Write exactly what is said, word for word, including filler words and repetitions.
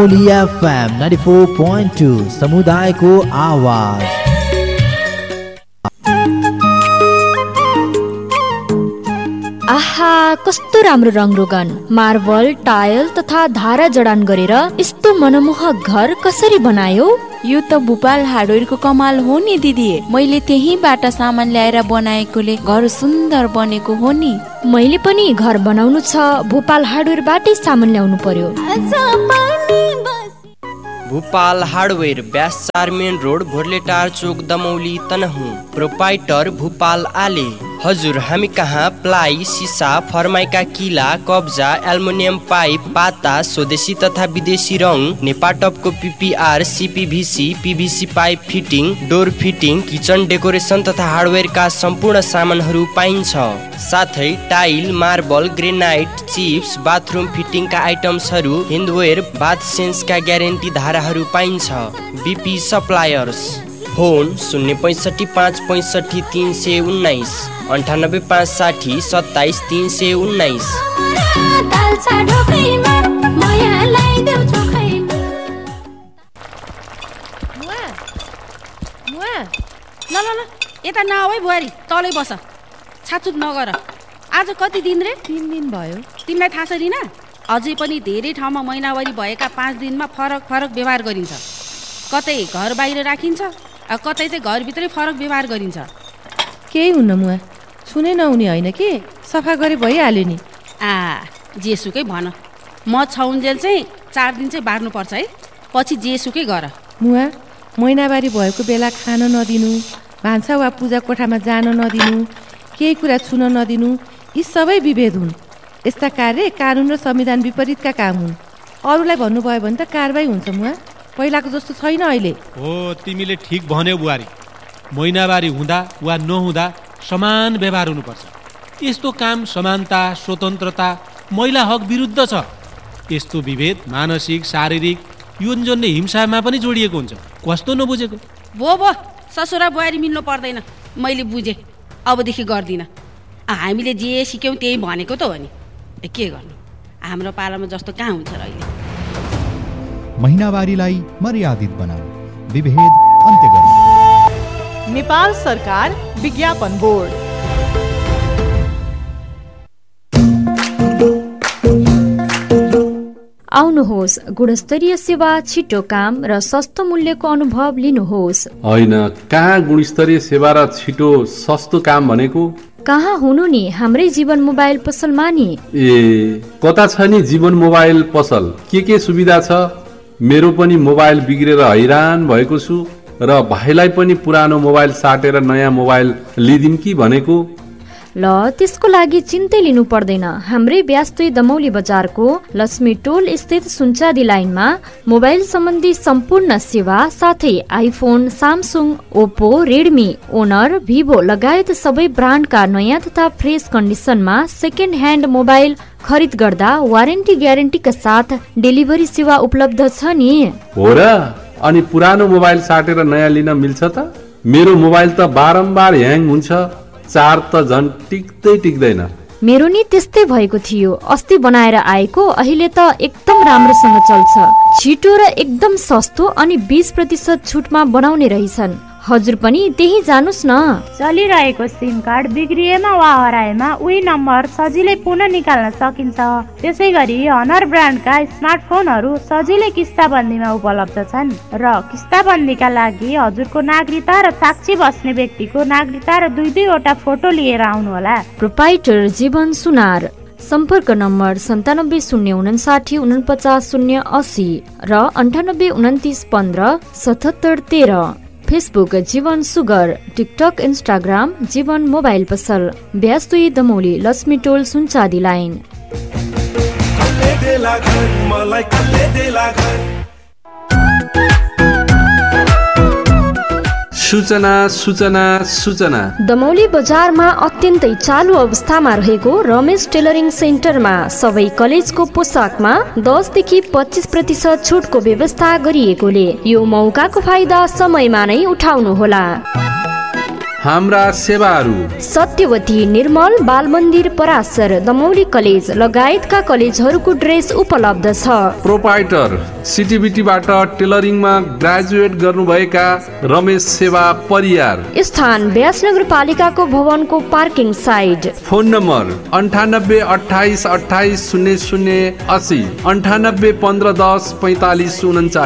Damauli FM ninety four point two समुदायको आवाज। आहा, कस्तो राम्रो रङ रोगन, मार्बल, टायल तथा धारा जडान गरेर यस्तो मनमोहक घर कसरी बनायो? यो त भोपाल हार्डवेयरको कमाल हो नि दिदी। मैले त्यहीँबाट सामान ल्याएर बनाएकोले घर सुन्दर बनेको हो नि। मैले पनि घर बनाउनु छ, भोपाल हार्डवेयरबाटै सामान ल्याउनु पर्यो। भोपाल हार्डवेयर, व्यास चार मेन रोड, भोरलेटार चोक, दमौली, तनहुँ। प्रोपाइटर भोपाल आले। हजुर, हामी कहाँ प्लाई, सिसा, फर्माइका किला, कब्जा, एल्युमिनियम पाइप, पाता, स्वदेशी तथा विदेशी रङ, नेपाटपको PPR, सीपीभीसी, पीभीसी pipe fitting, door fitting, kitchen decoration तथा हार्डवेयरका सम्पूर्ण सामानहरू पाइन्छ। साथै tile, marble, granite, chips, bathroom फिटिङका आइटम्सहरू, हिन्दवेयर, बाथ सेन्सका ग्यारेन्टी धाराहरू पाइन्छ। BP suppliers. फोन शून्य पैँसठी पाँच पैँसठी तिन सय उन्नाइस, अन्ठानब्बे पाँच साठी सत्ताइस तीन सय उन्नाइस। ल ल ल यता नआऊ है बुहारी, तलै बस, छाचुक नगर। आज कति दिन रे? तीन दिन भयो। तिमीलाई थाहा छ रिना, अझै पनि धेरै ठाउँमा महिनावारी भएका पाँच दिनमा फरक फरक व्यवहार गरिन्छ। कतै घर बाहिर राखिन्छ, कतै चाहिँ घरभित्रै फरक व्यवहार गरिन्छ। केही हुन्न मुवा, छुनै नहुने होइन कि, सफा गरे भइहाल्यो नि। आ जेसुकै भन, म छाउन्जेल चाहिँ चार दिन चाहिँ बार्नुपर्छ है, पछि जेसुकै गर। मुवा, महिनावारी भएको बेला खान नदिनु, भान्सा वा पूजा कोठामा जान नदिनु, केही कुरा छुन नदिनु, यी सबै विभेद हुन्। यस्ता कार्य कानुन र संविधान विपरीतका काम हुन्। अरूलाई भन्नुभयो भने त कारबाही हुन्छ मुवा, पहिलाको जस्तो छैन अहिले। हो, तिमीले ठिक भन्यौ बुहारी। महिनावारी हुँदा वा नहुँदा समान व्यवहार हुनुपर्छ। यस्तो काम समानता, स्वतन्त्रता, महिला हक विरुद्ध छ। यस्तो विभेद मानसिक, शारीरिक, यौनजन्य हिंसामा पनि जोडिएको हुन्छ। कस्तो नबुझेको? भो भो, ससुरा बुहारी मिल्नु पर्दैन, मैले बुझेँ, अबदेखि गर्दिनँ। हामीले जे सिक्यौँ त्यही भनेको त हो नि, के गर्नु, हाम्रो पालामा जस्तो कहाँ हुन्छ र अहिले। महिनावारीलाई मर्यादित बनाऊ, विभेद अन्त्य गर्नु। नेपाल सरकार विज्ञापन बोर्ड। आउनुहोस्, गुणस्तरीय सेवा, छिटो काम र सस्तो मूल्यको अनुभव लिनुहोस्। होइन, कहाँ गुणस्तरीय सेवा र छिटो सस्तो काम भनेको? कहाँ हुनु नि, हाम्रै जीवन मोबाइल पसलमा नि। ए, कता छ नि जीवन मोबाइल पसल? के के सुविधा छ? मेरो पनि मोबाइल बिग्रेर हैरान भएको छु र भाइलाई पनि पुरानो मोबाइल साटेर नयाँ मोबाइल लिदिम कि भनेको। ल, त्यसको लागि चिन्तै लिनु पर्दैन। हाम्रै ब्यास्तै दमौली बजारको लक्ष्मी टोल स्थित सुनचादी लाइनमा मोबाइल सम्बन्धी सम्पूर्ण सेवा, साथै iPhone, Samsung, Oppo, Redmi, owner, Vivo लगायत सबै ब्रान्डका नयाँ तथा फ्रेस कन्डिसनमा सेकेन्ड ह्यान्ड मोबाइल खरिद गर्दा वारेन्टी ग्यारेन्टीका साथ डेलिभरी सेवा उपलब्ध छ नि। हो र? अनि पुरानो मोबाइल साटेर नयाँ लिन मिल्छ त? मेरो मोबाइल त बारम्बार ह्याङ हुन्छ, चार्ज त झन् टिक्दै टिक्दैन। मेरो नि त्यस्तै भएको थियो, अस्ति बनाएर आएको, अहिले त एकदम राम्रोसँग चल्छ। छिटो र एकदम सस्तो अनि बीस प्रतिशत छुटमा बनाउने रहेछन्। हजुर पनि त्यही जानुस् न। चलिरहेको सिम कार्ड बिग्रिएमा वा हराएमा उही नम्बर सजिलै पुनः निकाल्न सकिन्छ। त्यसै गरी हनर ब्रान्डका स्मार्टफोनहरू सजिलै किस्ताबन्दीमा उपलब्ध छन् र किस्ताबन्दीका लागि हजुरको नागरिकता र साक्षी बस्ने व्यक्तिको नागरिकता र दुई दुईवटा फोटो लिएर आउनुहोला। प्रोपाइटर जीवन सुनार, सम्पर्क नम्बर सन्तानब्बे शून्य उनासाठी उनपचास शून्य असी र अन्ठानब्बे उन्तिस पन्ध्र सतहत्तर तेह्र। फेसबुक जीवन सुगर, टिकटक, इन्स्टाग्राम जीवन मोबाइल पसल, ब्यास्तुई दमौली, लक्ष्मी टोल, सुनचादी लाइन। सूचना सूचना सूचना दमौली बजारमा अत्यन्तै चालु अवस्थामा रहेको रमेश टेलरिङ सेन्टरमा सबै कलेजको पोसाकमा दस देखि पच्चीस प्रतिशत छुटको व्यवस्था गरिएकोले यो मौकाको फाइदा समयमा नै उठाउनुहोला। हाम्रा सेवाहरू सत्यवती निर्मल बाल मन्दिर पराशर दमौली कलेज लगायतका कलेजहरूको ड्रेस उपलब्ध छ। प्रोपाइटर सिटिबिटीबाट टेलरिङमा ग्रेजुएट गर्नुभएका रमेश सेवा परियार। स्थान व्यास नगरपालिकाको भवनको पार्किङ साइड। फोन नम्बर अन्ठानब्बे अठाइस अठाइस शून्य शून्य असी अन्ठानब्बे पन्ध्र दस पैँतालिस उन्चालिस।